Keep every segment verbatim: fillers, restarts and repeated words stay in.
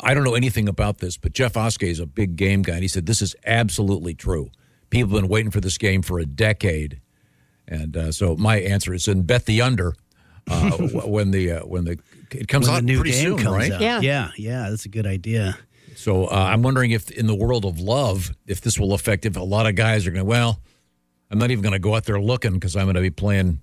I don't know anything about this, but Jeff Oskey is a big game guy, and he said this is absolutely true. People have been waiting for this game for a decade, and uh, so my answer is in bet the under uh, when the uh, when the it comes when out the new pretty game soon, comes right? out. Yeah. yeah, yeah, that's a good idea. So uh, I'm wondering if in the world of love, if this will affect if a lot of guys are going to, well, I'm not even going to go out there looking because I'm going to be playing.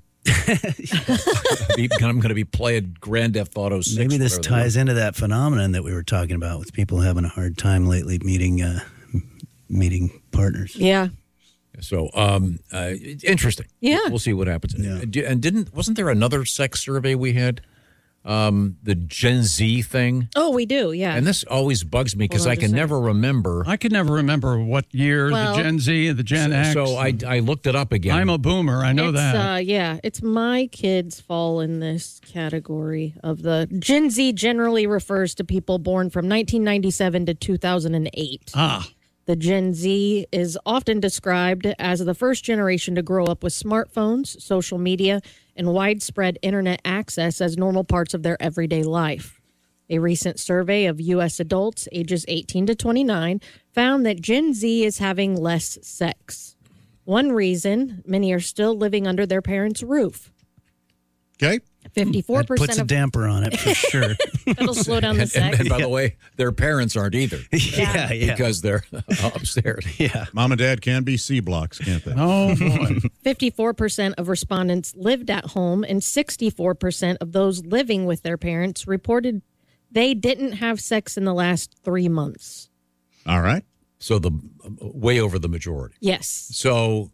I'm going to be playing Grand Theft Auto six. Maybe this ties into that phenomenon that we were talking about with people having a hard time lately meeting uh, meeting partners. Yeah. So, um, uh, interesting. Yeah. We'll see what happens. Yeah. And didn't wasn't there another sex survey we had? Um, the Gen Z thing. Oh, we do, yeah. And this always bugs me because Hold on I just a can second. never remember. I could never remember what year Well- the Gen Z and the Gen X. So I, I looked it up again. I'm a boomer. I know it's, that. Uh, yeah, it's my kids fall in this category of the Gen Z generally refers to people born from nineteen ninety-seven to two thousand eight. ah. The Gen Z is often described as the first generation to grow up with smartphones, social media, and widespread internet access as normal parts of their everyday life. A recent survey of U S adults ages eighteen to twenty-nine found that Gen Z is having less sex. One reason, many are still living under their parents' roof. Okay. fifty-four That puts percent a of damper on it for sure. that'll slow down the and, sex. and, and by the way, their parents aren't either yeah, yeah. because they're upstairs. yeah. Mom and dad can be C blocks, can't they? Oh, boy. fifty-four percent of respondents lived at home, and sixty-four percent of those living with their parents reported they didn't have sex in the last three months. All right. So the way over the majority. Yes. So,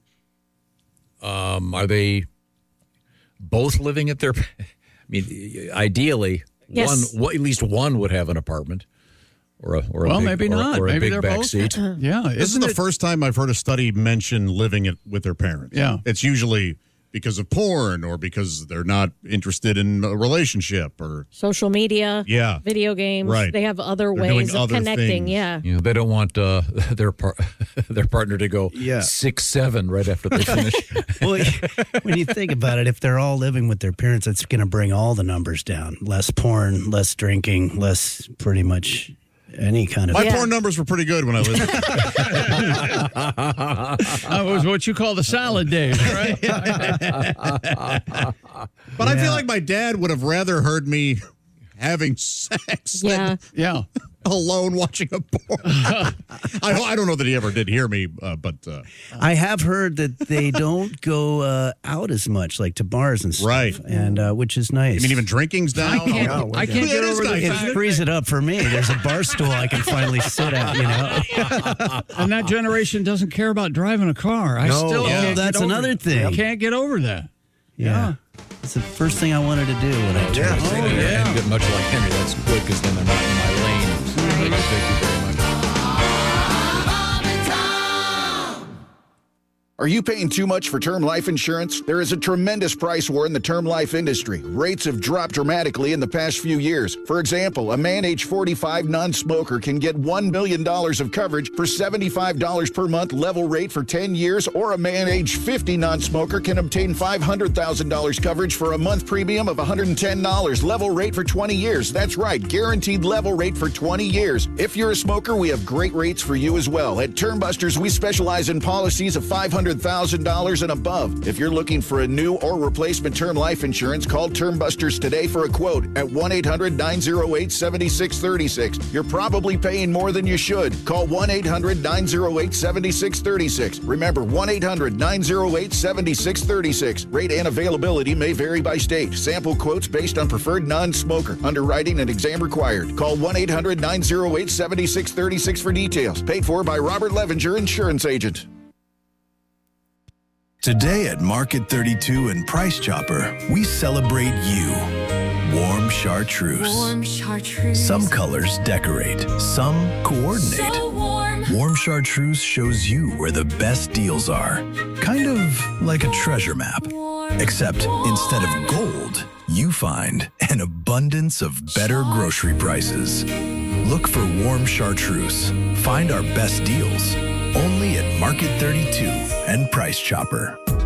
um, are they both living at their? I mean, ideally, Yes. one, at least one would have an apartment, or a or a Well, big, maybe or, not. or a Maybe big they're back both. seat. Yeah. This is Isn't the it? first time I've heard a study mention living it with their parents. Yeah. It's usually because of porn or because they're not interested in a relationship or Social media, Yeah. video games. Right. They have other They're ways doing of other connecting. things. Yeah. You know, they don't want uh, their par- their partner to go Yeah. six seven right after they finish. Well, when you think about it, if they're all living with their parents, it's going to bring all the numbers down. Less porn, less drinking, less pretty much any kind of. my Yeah. porn numbers were pretty good when I lived. That was what you call the salad days, right? But I feel like my dad would have rather heard me having sex Yeah. than Yeah. alone watching a porn. I, I don't know that he ever did hear me, uh, but uh, I have heard that they don't go uh, out as much, like to bars and stuff. Right. And uh, which is nice. I mean, even drinking's down. I can't, Oh, I can't Yeah, get it is over nice. the it fact frees it up for me. There's a bar stool I can finally sit at, you know. and that generation doesn't care about driving a car. I No, still yeah. can't That's get over another it. thing. I can't get over that. Yeah. It's the first thing I wanted to do when I turned. Yeah, Oh, and, yeah. and much like Henry, that's good because then I'm not in my lane. Thank you very much. Are you paying too much for term life insurance? There is a tremendous price war in the term life industry. Rates have dropped dramatically in the past few years. For example, a man age forty-five non-smoker can get one million dollars of coverage for seventy-five dollars per month level rate for ten years, or a man age fifty non-smoker can obtain five hundred thousand dollars coverage for a month premium of one hundred ten dollars level rate for twenty years. That's right, guaranteed level rate for twenty years. If you're a smoker, we have great rates for you as well. At Term Busters, we specialize in policies of five hundred thousand dollars and above. If you're looking for a new or replacement term life insurance, call Term Busters today for a quote at one eight hundred nine oh eight seven six three six. You're probably paying more than you should. Call one eight hundred nine oh eight seven six three six. Remember, one eight hundred nine oh eight seven six three six. Rate and availability may vary by state. Sample quotes based on preferred non-smoker. Underwriting and exam required. Call one eight hundred nine oh eight seven six three six for details. Paid for by Robert Levinger, Insurance Agent. Today at Market thirty-two and Price Chopper, we celebrate you. Warm chartreuse. Warm chartreuse. Some colors decorate, some coordinate. So warm. Warm chartreuse shows you where the best deals are. Kind of like a treasure map. Except instead of gold, you find an abundance of better grocery prices. Look for warm chartreuse. Find our best deals only at Market thirty-two and Price Chopper.